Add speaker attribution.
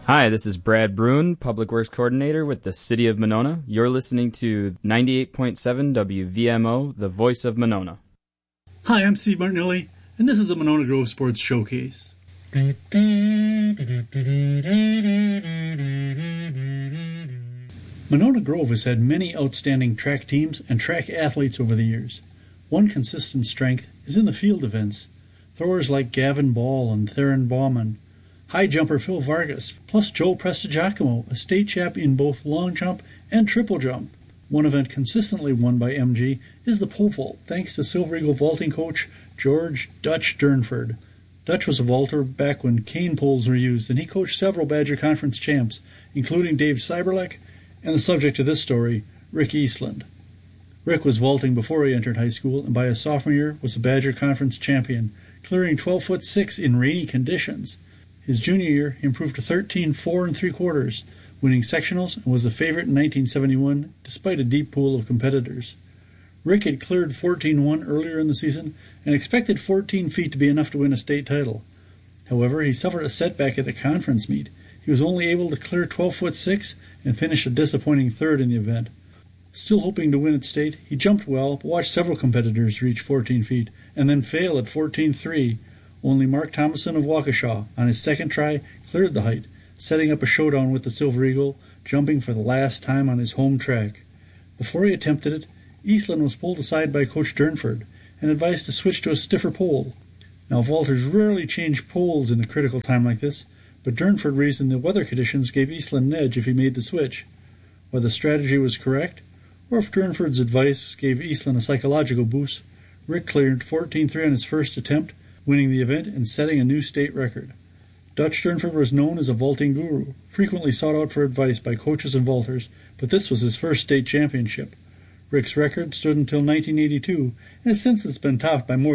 Speaker 1: Hi, this is Brad Bruin, Public Works Coordinator with the City of Monona. You're listening to 98.7 WVMO, the voice of Monona.
Speaker 2: Hi, I'm Steve Martinelli, and this is the Monona Grove Sports Showcase. Monona Grove has had many outstanding track teams and track athletes over the years. One consistent strength is in the field events. Throwers like Gavin Ball and Theron Bauman, high jumper Phil Vargas, plus Joe Prestigiacomo, a state champ in both long jump and triple jump. One event consistently won by MG is the pole vault, thanks to Silver Eagle vaulting coach George Dutch Durnford. Dutch was a vaulter back when cane poles were used, and he coached several Badger Conference champs, including Dave Cyberlek and the subject of this story, Rick Eastland. Rick was vaulting before he entered high school, and by his sophomore year was a Badger Conference champion, clearing 12'6" in rainy conditions. His junior year, he improved to 13.4 3/4, winning sectionals, and was the favorite in 1971, despite a deep pool of competitors. Rick had cleared 14.1 earlier in the season and expected 14 feet to be enough to win a state title. However, he suffered a setback at the conference meet. He was only able to clear 12'6" and finish a disappointing third in the event. Still hoping to win at state, he jumped well, but watched several competitors reach 14 feet and then fail at 14.3. Only Mark Thomason of Waukesha, on his second try, cleared the height, setting up a showdown with the Silver Eagle, jumping for the last time on his home track. Before he attempted it, Eastland was pulled aside by Coach Durnford and advised to switch to a stiffer pole. Now, vaulters rarely change poles in a critical time like this, but Durnford reasoned the weather conditions gave Eastland an edge if he made the switch. Whether the strategy was correct, or if Durnford's advice gave Eastland a psychological boost, Rick cleared 14.3 on his first attempt, winning the event and setting a new state record. Dutch Durnford was known as a vaulting guru, frequently sought out for advice by coaches and vaulters, but this was his first state championship. Rick's record stood until 1982 and has since been topped by more